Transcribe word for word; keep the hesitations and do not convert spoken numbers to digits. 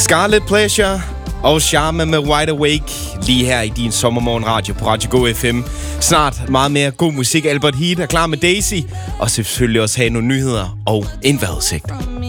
Scarlet Pleasure og Charme med Wide Awake lige her i din sommermorgenradio på Radio Go F M. Snart meget mere god musik. Albert Heat er klar med Daisy, og selvfølgelig også have nogle nyheder og en vejrudsigt.